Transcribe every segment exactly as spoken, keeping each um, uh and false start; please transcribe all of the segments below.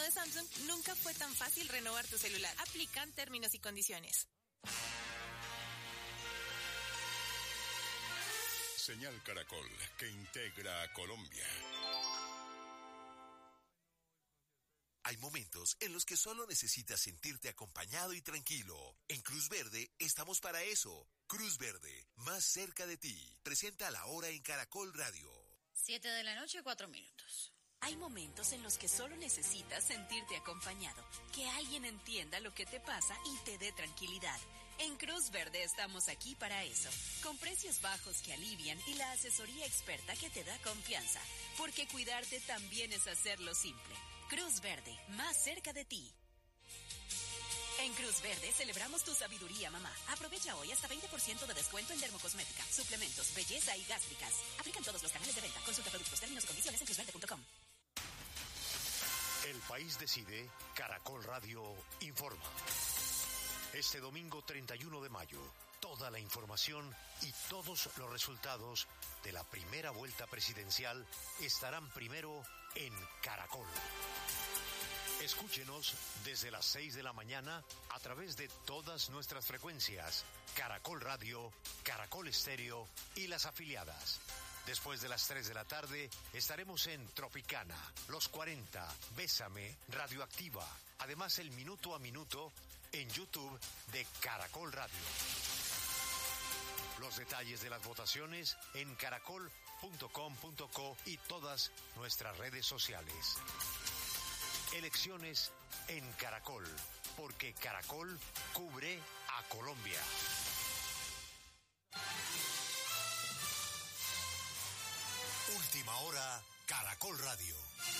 de Samsung, nunca fue tan fácil renovar tu celular. Aplican términos y condiciones. Señal Caracol, que integra a Colombia. Hay momentos en los que solo necesitas sentirte acompañado y tranquilo. En Cruz Verde estamos para eso. Cruz Verde, más cerca de ti. Presenta la hora en Caracol Radio. Siete de la noche, cuatro minutos. Hay momentos en los que solo necesitas sentirte acompañado, que alguien entienda lo que te pasa y te dé tranquilidad. En Cruz Verde estamos aquí para eso, con precios bajos que alivian y la asesoría experta que te da confianza, porque cuidarte también es hacerlo simple. Cruz Verde, más cerca de ti. En Cruz Verde celebramos tu sabiduría, mamá. Aprovecha hoy hasta veinte por ciento de descuento en dermocosmética, suplementos, belleza y gástricas. Aplican todos los canales de venta. Consulta productos, términos y condiciones en cruz verde punto com. El país decide, Caracol Radio informa. Este domingo treinta y uno de mayo, toda la información y todos los resultados de la primera vuelta presidencial estarán primero en Caracol. Escúchenos desde las seis de la mañana a través de todas nuestras frecuencias, Caracol Radio, Caracol Estéreo y las afiliadas. Después de las tres de la tarde estaremos en Tropicana, Los cuarenta, Bésame, Radioactiva. Además el minuto a minuto en YouTube de Caracol Radio. Los detalles de las votaciones en caracol punto com punto co y todas nuestras redes sociales. Elecciones en Caracol, porque Caracol cubre a Colombia. Última hora, Caracol Radio.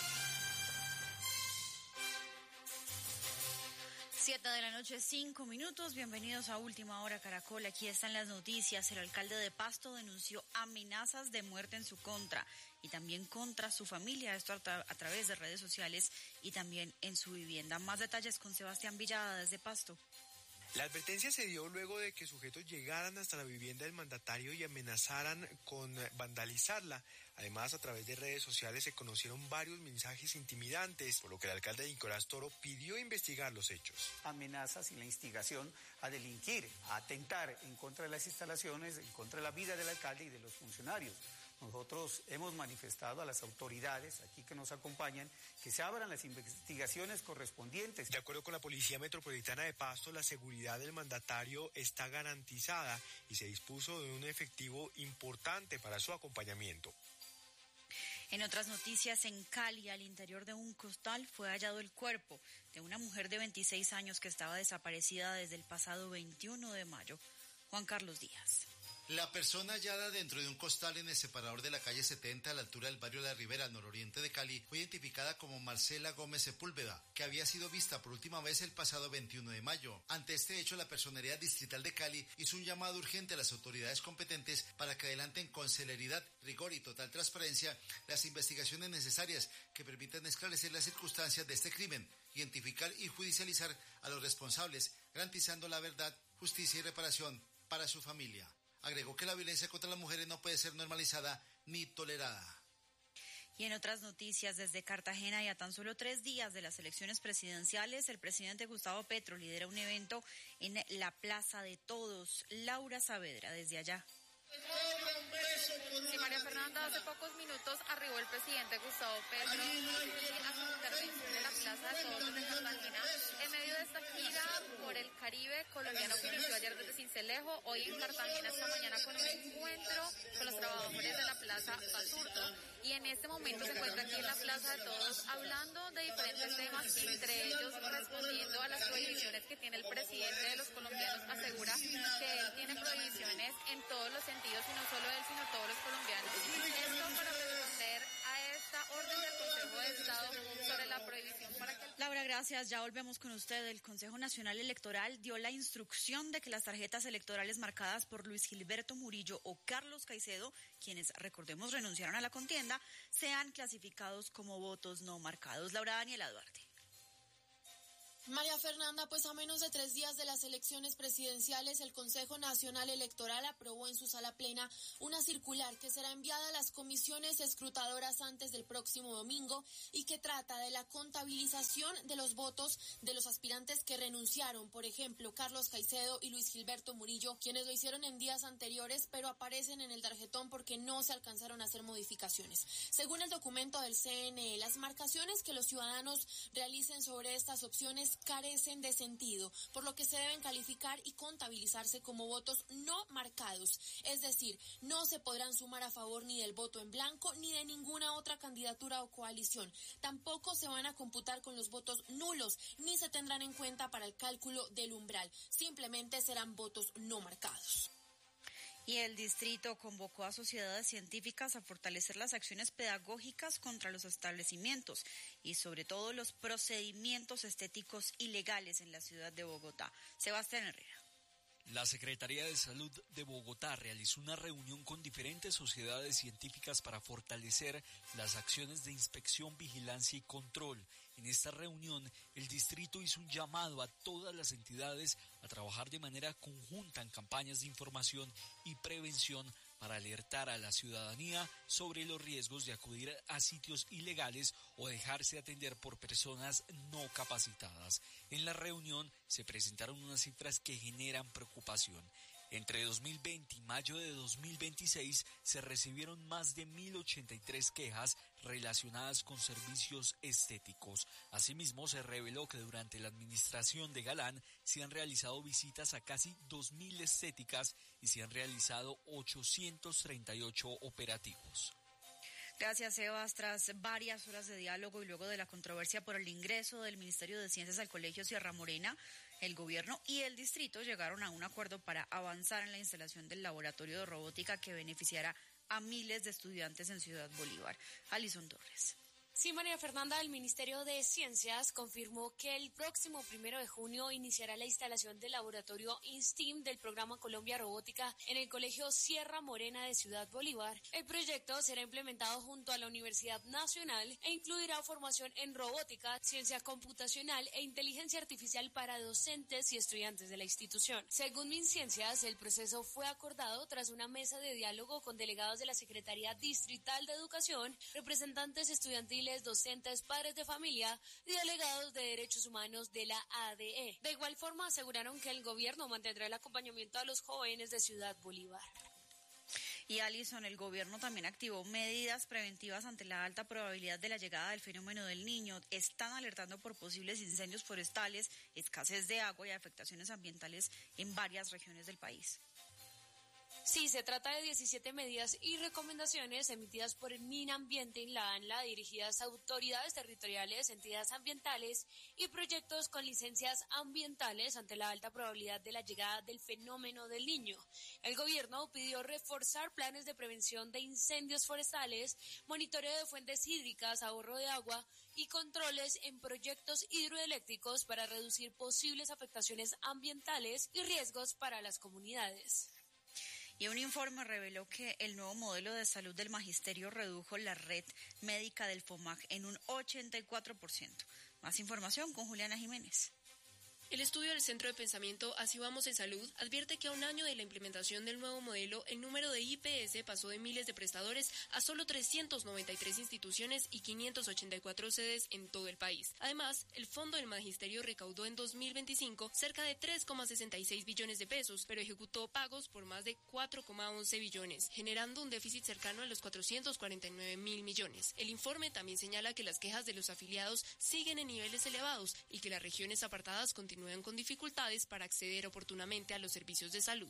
Siete de la noche, cinco minutos. Bienvenidos a Última Hora Caracol. Aquí están las noticias. El alcalde de Pasto denunció amenazas de muerte en su contra y también contra su familia. Esto a, tra- a través de redes sociales y también en su vivienda. Más detalles con Sebastián Villada desde Pasto. La advertencia se dio luego de que sujetos llegaran hasta la vivienda del mandatario y amenazaran con vandalizarla. Además, a través de redes sociales se conocieron varios mensajes intimidantes, por lo que el alcalde Nicolás Toro pidió investigar los hechos. Amenazas y la instigación a delinquir, a atentar en contra de las instalaciones, en contra de la vida del alcalde y de los funcionarios. Nosotros hemos manifestado a las autoridades aquí que nos acompañan que se abran las investigaciones correspondientes. De acuerdo con la Policía Metropolitana de Pasto, la seguridad del mandatario está garantizada y se dispuso de un efectivo importante para su acompañamiento. En otras noticias, en Cali, al interior de un costal, fue hallado el cuerpo de una mujer de veintiséis años que estaba desaparecida desde el pasado veintiuno de mayo. Juan Carlos Díaz. La persona hallada dentro de un costal en el separador de la calle setenta a la altura del barrio La Ribera, al nororiente de Cali, fue identificada como Marcela Gómez Sepúlveda, que había sido vista por última vez el pasado veintiuno de mayo. Ante este hecho, la Personería Distrital de Cali hizo un llamado urgente a las autoridades competentes para que adelanten con celeridad, rigor y total transparencia las investigaciones necesarias que permitan esclarecer las circunstancias de este crimen, identificar y judicializar a los responsables, garantizando la verdad, justicia y reparación para su familia. Agregó que la violencia contra las mujeres no puede ser normalizada ni tolerada. Y en otras noticias, desde Cartagena y a tan solo tres días de las elecciones presidenciales, el presidente Gustavo Petro lidera un evento en la Plaza de Todos. Laura Saavedra, desde allá. Sí, María Fernanda, hace pocos minutos arribó el presidente Gustavo Petro a su intervención en la Plaza de Todos de Cartagena en medio de esta gira por el Caribe colombiano que inició ayer desde Sincelejo, hoy en Cartagena, esta mañana con un encuentro con los trabajadores de la Plaza Basurto, y en este momento se encuentra aquí en la Plaza de Todos hablando de diferentes temas, entre ellos respondiendo a las prohibiciones que tiene el presidente de los colombianos. Asegura que él tiene prohibiciones en todos los sentidos y no solo él sino todos los colombianos. Esto para responder a esta orden del Consejo de Estado sobre la prohibición para que... Laura, gracias. Ya volvemos con usted. El Consejo Nacional Electoral dio la instrucción de que las tarjetas electorales marcadas por Luis Gilberto Murillo o Carlos Caicedo, quienes, recordemos, renunciaron a la contienda, sean clasificados como votos no marcados. Laura Daniela Duarte. María Fernanda, pues a menos de tres días de las elecciones presidenciales, el Consejo Nacional Electoral aprobó en su sala plena una circular que será enviada a las comisiones escrutadoras antes del próximo domingo y que trata de la contabilización de los votos de los aspirantes que renunciaron, por ejemplo, Carlos Caicedo y Luis Gilberto Murillo, quienes lo hicieron en días anteriores, pero aparecen en el tarjetón porque no se alcanzaron a hacer modificaciones. Según el documento del C N E, las marcaciones que los ciudadanos realicen sobre estas opciones carecen de sentido, por lo que se deben calificar y contabilizarse como votos no marcados, es decir, no se podrán sumar a favor ni del voto en blanco ni de ninguna otra candidatura o coalición. Tampoco se van a computar con los votos nulos, ni se tendrán en cuenta para el cálculo del umbral, simplemente serán votos no marcados. Y el distrito convocó a sociedades científicas a fortalecer las acciones pedagógicas contra los establecimientos y sobre todo los procedimientos estéticos ilegales en la ciudad de Bogotá. Sebastián Herrera. La Secretaría de Salud de Bogotá realizó una reunión con diferentes sociedades científicas para fortalecer las acciones de inspección, vigilancia y control. En esta reunión, el distrito hizo un llamado a todas las entidades a trabajar de manera conjunta en campañas de información y prevención para alertar a la ciudadanía sobre los riesgos de acudir a sitios ilegales o dejarse atender por personas no capacitadas. En la reunión se presentaron unas cifras que generan preocupación. Entre dos mil veinte y mayo de dos mil veintiséis se recibieron más de mil ochenta y tres quejas relacionadas con servicios estéticos. Asimismo, se reveló que durante la administración de Galán se han realizado visitas a casi dos mil estéticas y se han realizado ochocientos treinta y ocho operativos. Gracias, Sebas. Tras varias horas de diálogo y luego de la controversia por el ingreso del Ministerio de Ciencias al Colegio Sierra Morena, el gobierno y el distrito llegaron a un acuerdo para avanzar en la instalación del laboratorio de robótica que beneficiará a miles de estudiantes en Ciudad Bolívar. Alison Torres. Sí, María Fernanda, el Ministerio de Ciencias confirmó que el próximo primero de junio iniciará la instalación del laboratorio INSTEAM del programa Colombia Robótica en el Colegio Sierra Morena de Ciudad Bolívar. El proyecto será implementado junto a la Universidad Nacional e incluirá formación en robótica, ciencia computacional e inteligencia artificial para docentes y estudiantes de la institución. Según MinCiencias, el proceso fue acordado tras una mesa de diálogo con delegados de la Secretaría Distrital de Educación, representantes estudiantiles, docentes, padres de familia y delegados de derechos humanos de la A D E. De igual forma, aseguraron que el gobierno mantendrá el acompañamiento a los jóvenes de Ciudad Bolívar. Y Alison, el gobierno también activó medidas preventivas ante la alta probabilidad de la llegada del fenómeno del Niño. Están alertando por posibles incendios forestales, escasez de agua y afectaciones ambientales en varias regiones del país. Sí, se trata de diecisiete medidas y recomendaciones emitidas por el MinAmbiente y la ANLA dirigidas a autoridades territoriales, entidades ambientales y proyectos con licencias ambientales ante la alta probabilidad de la llegada del fenómeno del Niño. El gobierno pidió reforzar planes de prevención de incendios forestales, monitoreo de fuentes hídricas, ahorro de agua y controles en proyectos hidroeléctricos para reducir posibles afectaciones ambientales y riesgos para las comunidades. Y un informe reveló que el nuevo modelo de salud del magisterio redujo la red médica del FOMAC en un ochenta y cuatro por ciento. Más información con Juliana Jiménez. El estudio del Centro de Pensamiento Así Vamos en Salud advierte que a un año de la implementación del nuevo modelo, el número de I P S pasó de miles de prestadores a solo trescientas noventa y tres instituciones y quinientas ochenta y cuatro sedes en todo el país. Además, el Fondo del Magisterio recaudó en dos mil veinticinco cerca de tres coma sesenta y seis billones de pesos, pero ejecutó pagos por más de cuatro coma once billones, generando un déficit cercano a los cuatrocientos cuarenta y nueve mil millones. El informe también señala que las quejas de los afiliados siguen en niveles elevados y que las regiones apartadas continúan con dificultades para acceder oportunamente a los servicios de salud.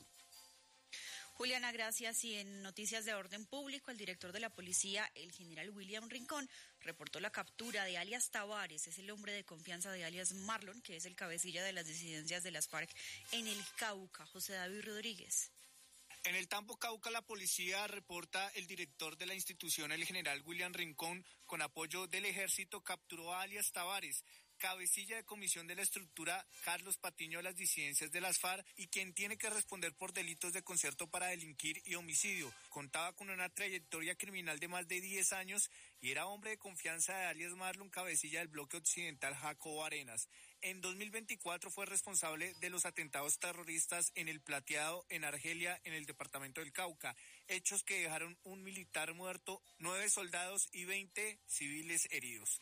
Juliana, gracias. Y en noticias de orden público, el director de la policía, el general William Rincón, reportó la captura de alias Tavares, es el hombre de confianza de alias Marlon, que es el cabecilla de las disidencias de las FARC en el Cauca. José David Rodríguez. En el Tambo Cauca, la policía reporta el director de la institución, el general William Rincón, con apoyo del ejército, capturó a alias Tavares, cabecilla de comisión de la estructura Carlos Patiño de las disidencias de las FARC y quien tiene que responder por delitos de concierto para delinquir y homicidio. Contaba con una trayectoria criminal de más de diez años y era hombre de confianza de alias Marlon, cabecilla del bloque occidental Jacobo Arenas. En dos mil veinticuatro fue responsable de los atentados terroristas en El Plateado, en Argelia, en el departamento del Cauca, hechos que dejaron un militar muerto, nueve soldados y veinte civiles heridos.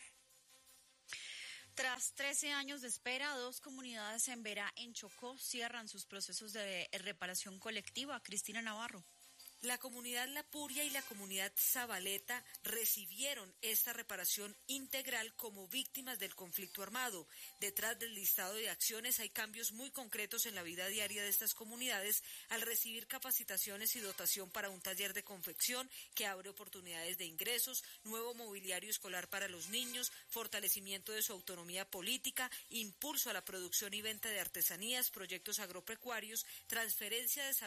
Tras trece años de espera, dos comunidades en Verá, en Chocó, cierran sus procesos de reparación colectiva. Cristina Navarro. La comunidad La Puria y la comunidad Zabaleta recibieron esta reparación integral como víctimas del conflicto armado. Detrás del listado de acciones hay cambios muy concretos en la vida diaria de estas comunidades al recibir capacitaciones y dotación para un taller de confección que abre oportunidades de ingresos, nuevo mobiliario escolar para los niños, fortalecimiento de su autonomía política, impulso a la producción y venta de artesanías, proyectos agropecuarios, transferencia de